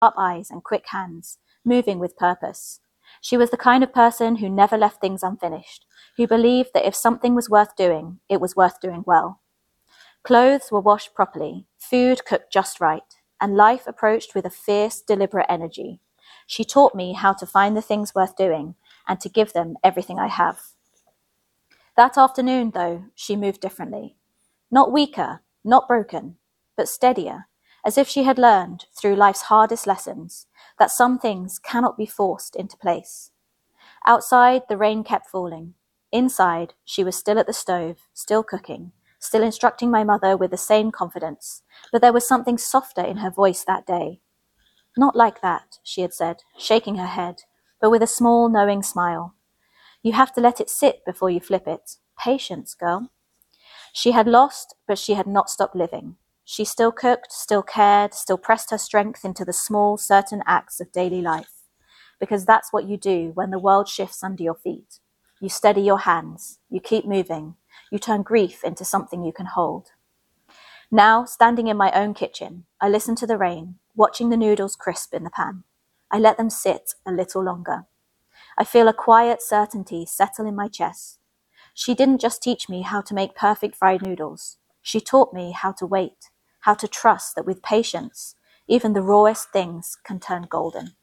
sharp eyes and quick hands, moving with purpose. She was the kind of person who never left things unfinished, who believed that if something was worth doing, it was worth doing well. Clothes were washed properly, food cooked just right, and life approached with a fierce, deliberate energy. She taught me how to find the things worth doing and to give them everything I have. That afternoon, though, she moved differently. Not weaker, not broken, but steadier, as if she had learned, through life's hardest lessons, that some things cannot be forced into place. Outside, the rain kept falling. Inside, she was still at the stove, still cooking, still instructing my mother with the same confidence, but there was something softer in her voice that day. Not like that, she had said, shaking her head, but with a small, knowing smile. You have to let it sit before you flip it. Patience, girl. She had lost, but she had not stopped living. She still cooked, still cared, still pressed her strength into the small, certain acts of daily life. Because that's what you do when the world shifts under your feet. You steady your hands, you keep moving, you turn grief into something you can hold. Now, standing in my own kitchen, I listen to the rain, watching the noodles crisp in the pan. I let them sit a little longer. I feel a quiet certainty settle in my chest. She didn't just teach me how to make perfect fried noodles. She taught me how to wait, how to trust that with patience, even the rawest things can turn golden.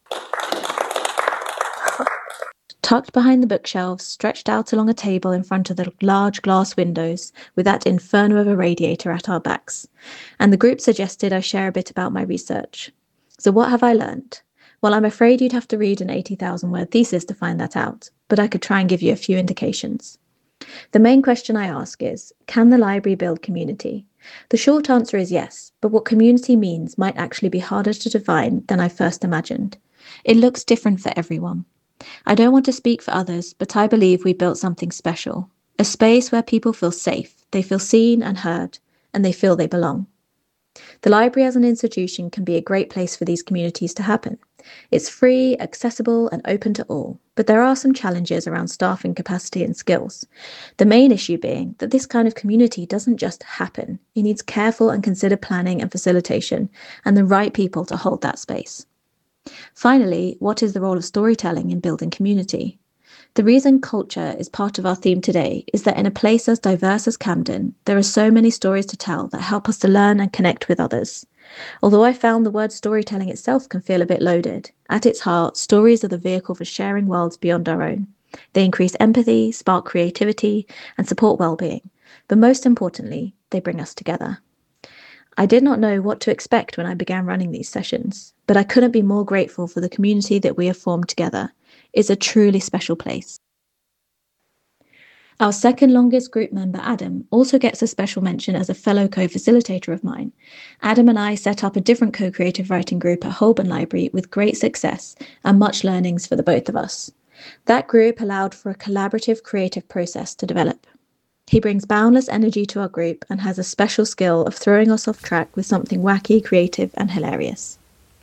Tucked behind the bookshelves, stretched out along a table in front of the large glass windows, with that inferno of a radiator at our backs. And the group suggested I share a bit about my research. So what have I learned? Well, I'm afraid you'd have to read an 80,000-word thesis to find that out, but I could try and give you a few indications. The main question I ask is, can the library build community? The short answer is yes, but what community means might actually be harder to define than I first imagined. It looks different for everyone. I don't want to speak for others, but I believe we built something special. A space where people feel safe, they feel seen and heard, and they feel they belong. The library as an institution can be a great place for these communities to happen. It's free, accessible, and open to all, but there are some challenges around staffing capacity and skills. The main issue being that this kind of community doesn't just happen. It needs careful and considered planning and facilitation, and the right people to hold that space. Finally, what is the role of storytelling in building community? The reason culture is part of our theme today is that in a place as diverse as Camden, there are so many stories to tell that help us to learn and connect with others. Although I found the word storytelling itself can feel a bit loaded, at its heart, stories are the vehicle for sharing worlds beyond our own. They increase empathy, spark creativity, and support well-being. But most importantly, they bring us together. I did not know what to expect when I began running these sessions, but I couldn't be more grateful for the community that we have formed together. It's a truly special place. Our second longest group member, Adam, also gets a special mention as a fellow co-facilitator of mine. Adam and I set up a different co-creative writing group at Holborn Library with great success and much learnings for the both of us. That group allowed for a collaborative creative process to develop. He brings boundless energy to our group and has a special skill of throwing us off track with something wacky, creative and hilarious.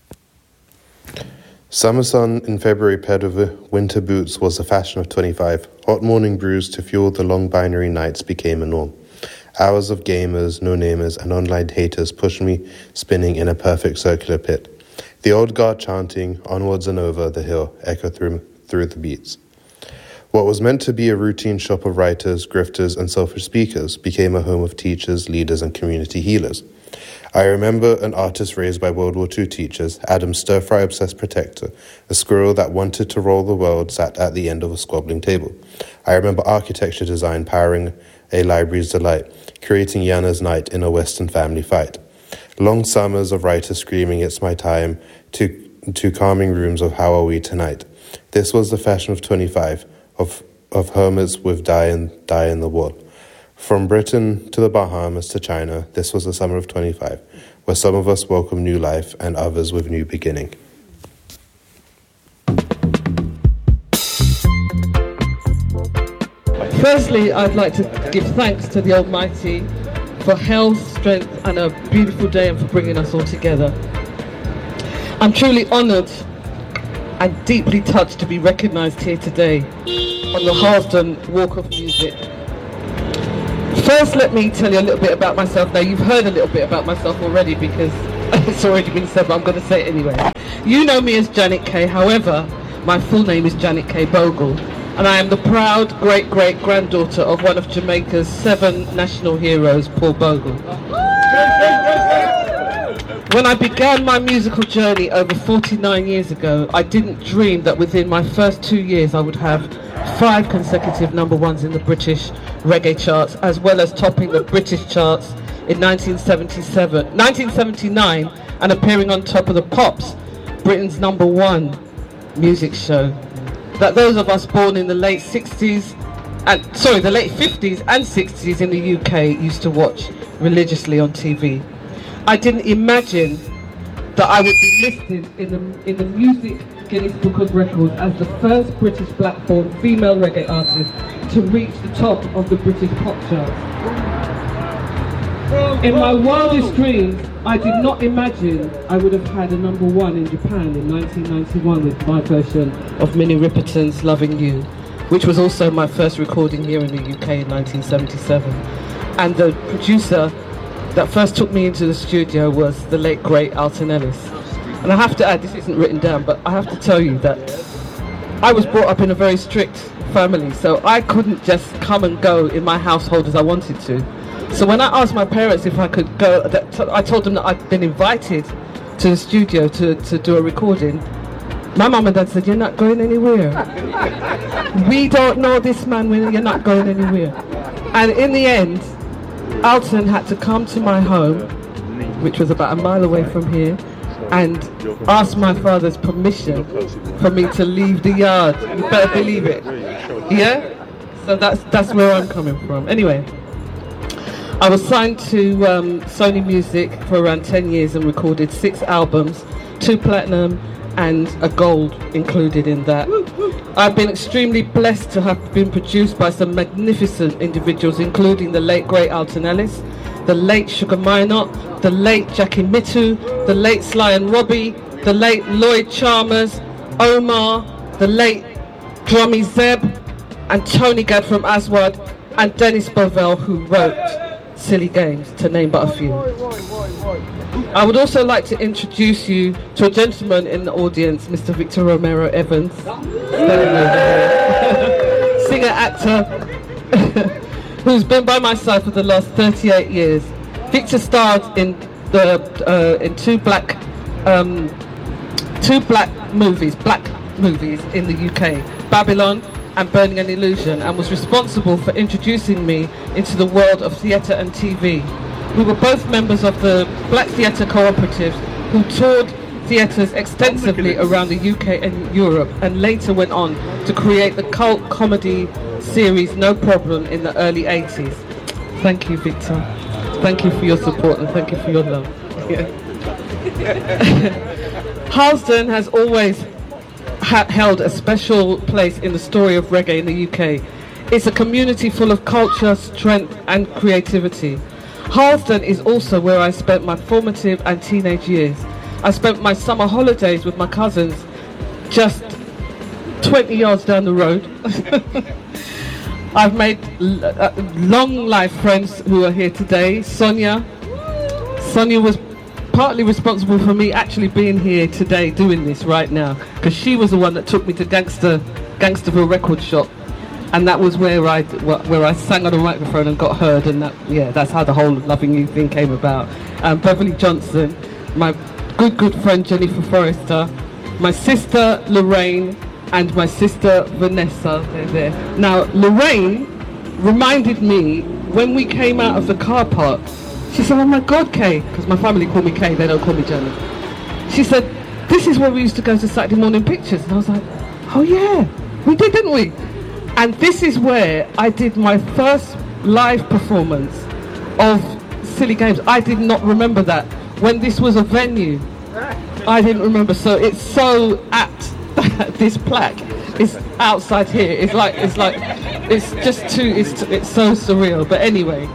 Summer sun in February Padova, winter boots was the fashion of 25. Hot morning brews to fuel the long binary nights became a norm. Hours of gamers, no-namers and online haters pushed me spinning in a perfect circular pit. The old guard chanting, onwards and over the hill, echoed through the beats. What was meant to be a routine shop of writers, grifters and selfish speakers became a home of teachers, leaders and community healers. I remember an artist raised by World War II teachers, Adam's stir-fry-obsessed protector, a squirrel that wanted to roll the world sat at the end of a squabbling table. I remember architecture design powering a library's delight, creating Yana's night in a Western family fight. Long summers of writers screaming, "It's my time," to calming rooms of "How are we tonight?" This was the fashion of 25, of hermits with dye in the wall. From Britain to the Bahamas to China, this was the summer of 25, where some of us welcome new life and others with new beginning. Firstly, I'd like to give thanks to the Almighty for health, strength and a beautiful day and for bringing us all together. I'm truly honoured and deeply touched to be recognised here today on the Harlesden Walk of Music. First, let me tell you a little bit about myself. Now, you've heard a little bit about myself already because It's already been said, but I'm going to say it anyway. You know me as Janet Kay. However, my full name is Janet Kay Bogle, and I am the proud great-great-granddaughter of one of Jamaica's 7 national heroes, Paul Bogle. When I began my musical journey over 49 years ago, I didn't dream that within my first 2 years I would have 5 consecutive number ones in the British reggae charts, as well as topping the British charts in 1979 and appearing on top of the Pops, Britain's number 1 music show that those of us born in the late 50s and 60s in the UK used to watch religiously on TV. I didn't imagine that I would be listed in the Music Guinness Book of Records as the first British black-born female reggae artist to reach the top of the British pop charts. In my wildest dreams, I did not imagine I would have had a number 1 in Japan in 1991 with my version of Minnie Riperton's Loving You, which was also my first recording here in the UK in 1977. And the producer that first took me into the studio was the late great Alton Ellis. And I have to add, this isn't written down, but I have to tell you that I was brought up in a very strict family, so I couldn't just come and go in my household as I wanted to. So when I asked my parents if I could go, I told them that I'd been invited to the studio to do a recording. My mum and dad said, "You're not going anywhere. We don't know this man, you're not going anywhere." And in the end, Alton had to come to my home, which was about a mile away from here, and ask my father's permission for me to leave the yard. You better believe it. Yeah? So that's where I'm coming from. Anyway, I was signed to Sony Music for around 10 years and recorded 6 albums, 2 platinum and a gold included in that. I've been extremely blessed to have been produced by some magnificent individuals, including the late great Alton Ellis, the late Sugar Minott, the late Jackie Mittoo, the late Sly and Robbie, the late Lloyd Chalmers, Omar, the late Drummy Zeb, and Tony Gadd from Aswad, and Dennis Bovell, who wrote Silly Games, to name but a few. I would also like to introduce you to a gentleman in the audience, Mr. Victor Romero Evans, singer, actor, who's been by my side for the last 38 years. Victor starred in 2 black movies in the UK, Babylon and Burning an Illusion, and was responsible for introducing me into the world of theatre and TV. We were both members of the Black Theatre Cooperatives who toured theatres extensively around the UK and Europe, and later went on to create the cult comedy series No Problem in the early 80s. Thank you, Victor. Thank you for your support and thank you for your love. Harlesden has always held a special place in the story of reggae in the UK. It's a community full of culture, strength and creativity. Harlesden is also where I spent my formative and teenage years. I spent my summer holidays with my cousins just 20 yards down the road. I've made long life friends who are here today. Sonia was partly responsible for me actually being here today doing this right now, because she was the one that took me to Gangsterville Record Shop, and that was where I sang on a microphone and got heard, and that's how the whole Loving You thing came about. Beverly Johnson, my good friend Jennifer Forrester, my sister Lorraine, and my sister Vanessa. They're there. Now Lorraine reminded me when we came out of the car park. She said, "Oh my God, Kay," because my family call me Kay, they don't call me Janet. She said, "This is where we used to go to Saturday morning pictures." And I was like, "Oh yeah, we did, didn't we?" And this is where I did my first live performance of Silly Games. I did not remember that. When this was a venue, I didn't remember. So it's so apt that this plaque is outside here. It's so surreal. But anyway.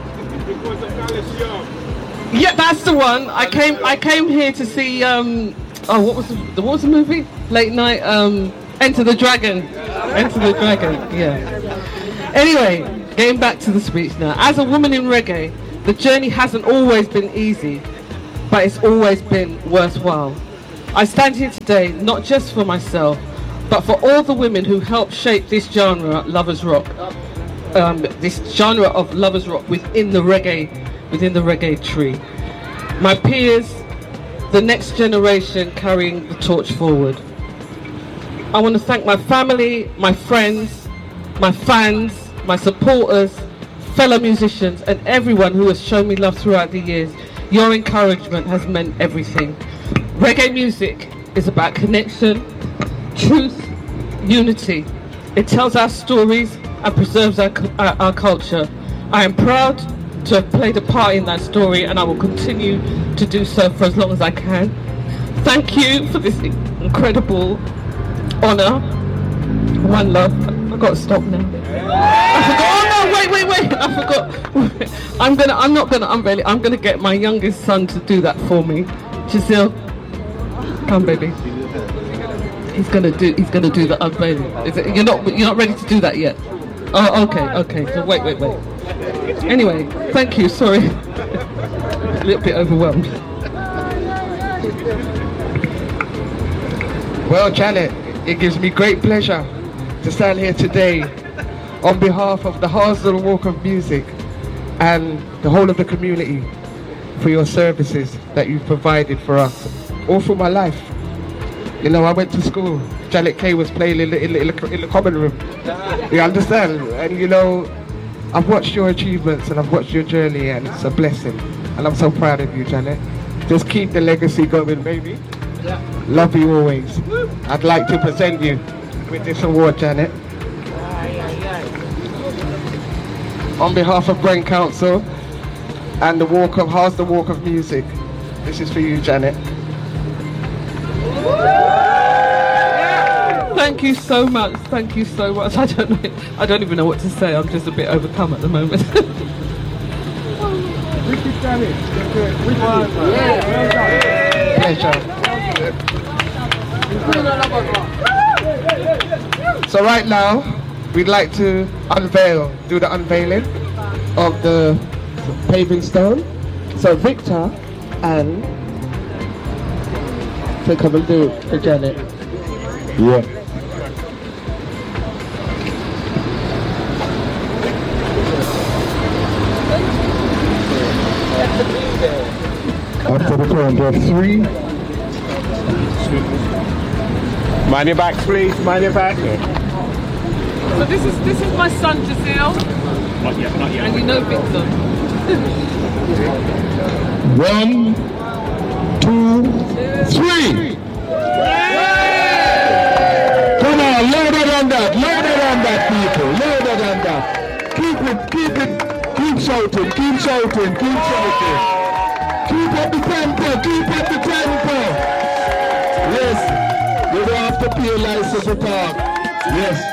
Yeah, that's the one. I came here to see what was the movie? Late night Enter the Dragon. Enter the Dragon. Yeah. Anyway, getting back to the speech now. As a woman in reggae, the journey hasn't always been easy. but it's always been worthwhile. I stand here today not just for myself, but for all the women who helped shape this genre, lovers rock, this genre of lovers rock within the reggae tree. My peers, the next generation carrying the torch forward. I want to thank my family, my friends, my fans, my supporters, fellow musicians, and everyone who has shown me love throughout the years. Your encouragement has meant everything. Reggae music is about connection, truth, unity. It tells our stories and preserves our culture. I am proud to have played a part in that story, and I will continue to do so for as long as I can. Thank you for this incredible honour. One love. I've got to stop now. I forgot. Oh no! Wait! I forgot. I'm gonna get my youngest son to do that for me. Giselle, come, baby. He's gonna do the unveiling. You're not ready to do that yet. Oh, okay. So wait. Anyway, thank you. Sorry, a little bit overwhelmed. Well, Janet, it gives me great pleasure to stand here today on behalf of the Harsdale Walk of Music and the whole of the community for your services that you've provided for us all through my life. You know, I went to school. Janet Kay was playing in the common room. You understand? And you know, I've watched your achievements and I've watched your journey, and it's a blessing. And I'm so proud of you, Janet. Just keep the legacy going, baby. Love you always. I'd like to present you with this award, Janet. On behalf of Brent Council and the Harsdale Walk of Music, this is for you, Janet. Thank you so much. I don't even know what to say. I'm just a bit overcome at the moment. Pleasure. So right now, we'd like to do the unveiling of the paving stone. So Victor and to come and do it for Janet. Yeah. After the count of 3. Mind your back, please. Mind your back. So this is my son Giselle. Not yet. And you know Victor. 1, 2, 3. Come on, louder than that, people. Louder than that. Keep shouting. Keep up the tempo. Yes, you don't have to pay a license to talk. Yes.